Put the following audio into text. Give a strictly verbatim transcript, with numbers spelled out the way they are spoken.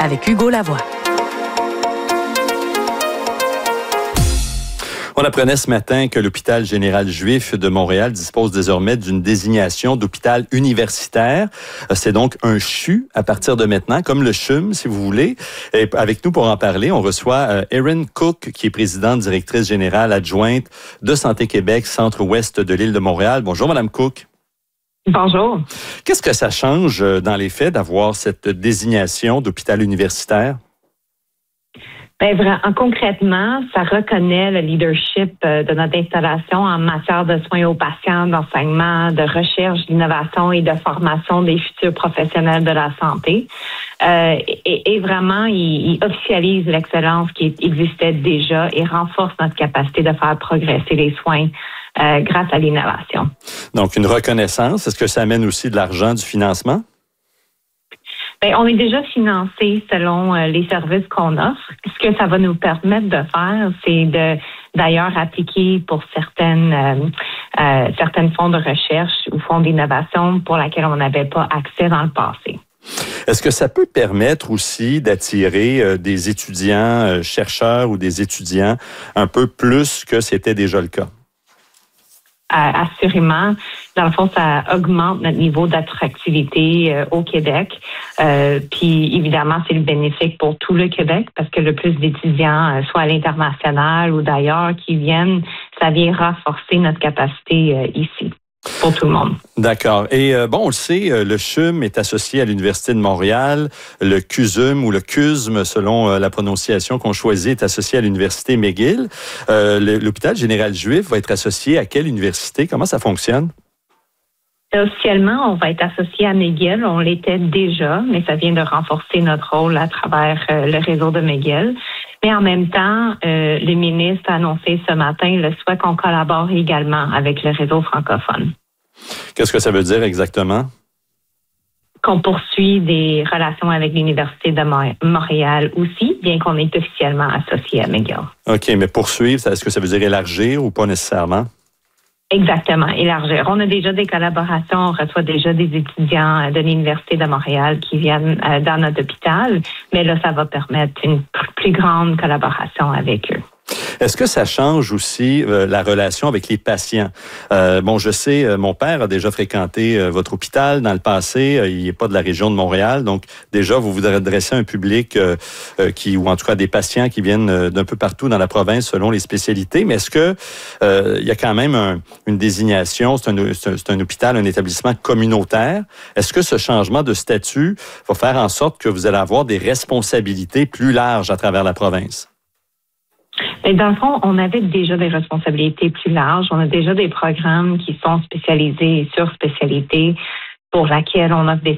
avec Hugo Lavoie. On apprenait ce matin que l'hôpital général juif de Montréal dispose désormais d'une désignation d'hôpital universitaire. C'est donc un C H U à partir de maintenant, comme le C H U M, si vous voulez. Et avec nous pour en parler, on reçoit Erin Cook, qui est présidente directrice générale adjointe de Santé Québec, centre-ouest de l'île de Montréal. Bonjour, Madame Cook. Bonjour. Qu'est-ce que ça change dans les faits d'avoir cette désignation d'hôpital universitaire? Bien, vraiment, concrètement, ça reconnaît le leadership de notre installation en matière de soins aux patients, d'enseignement, de recherche, d'innovation et de formation des futurs professionnels de la santé. Euh, et, et vraiment, il, il officialise l'excellence qui existait déjà et renforce notre capacité de faire progresser les soins euh, grâce à l'innovation. Donc, une reconnaissance. Est-ce que ça amène aussi de l'argent, du financement? Bien, on est déjà financé selon euh, les services qu'on offre. Ce que ça va nous permettre de faire, c'est de d'ailleurs appliquer pour certaines euh, euh, certaines fonds de recherche ou fonds d'innovation pour lesquels on n'avait pas accès dans le passé. Est-ce que ça peut permettre aussi d'attirer euh, des étudiants, euh, chercheurs ou des étudiants un peu plus que c'était déjà le cas? Euh, assurément. Dans le fond, ça augmente notre niveau d'attractivité euh, au Québec. Euh, puis, évidemment, c'est le bénéfique pour tout le Québec parce que le plus d'étudiants, euh, soit à l'international ou d'ailleurs, qui viennent, ça vient renforcer notre capacité euh, ici. Pour tout le monde. D'accord. Et euh, bon, on le sait, euh, le C H U M est associé à l'Université de Montréal. Le C U S M ou le C U S M, selon euh, la prononciation qu'on choisit, est associé à l'Université McGill. Euh, l'hôpital général juif va être associé à quelle université? Comment ça fonctionne? Officiellement, on va être associé à McGill. On l'était déjà, mais ça vient de renforcer notre rôle à travers euh, le réseau de McGill. Mais en même temps, euh, le ministre a annoncé ce matin le souhait qu'on collabore également avec le réseau francophone. Qu'est-ce que ça veut dire exactement? Qu'on poursuit des relations avec l'Université de Montréal aussi, bien qu'on est officiellement associé à McGill. OK, mais poursuivre, est-ce que ça veut dire élargir ou pas nécessairement? Exactement, élargir. On a déjà des collaborations, on reçoit déjà des étudiants de l'Université de Montréal qui viennent dans notre hôpital, mais là, ça va permettre une plus grande collaboration avec eux. Est-ce que ça change aussi euh, la relation avec les patients? Euh, bon, je sais, euh, mon père a déjà fréquenté euh, votre hôpital dans le passé. Euh, il n'est pas de la région de Montréal, donc déjà, vous vous adressez à un public euh, euh, qui, ou en tout cas des patients qui viennent euh, d'un peu partout dans la province selon les spécialités. Mais est-ce que euh, il y a quand même un, une désignation? C'est un, c'est un hôpital, un établissement communautaire. Est-ce que ce changement de statut va faire en sorte que vous allez avoir des responsabilités plus larges à travers la province? Et dans le fond, on avait déjà des responsabilités plus larges. On a déjà des programmes qui sont spécialisés et sur spécialités pour laquelle on offre des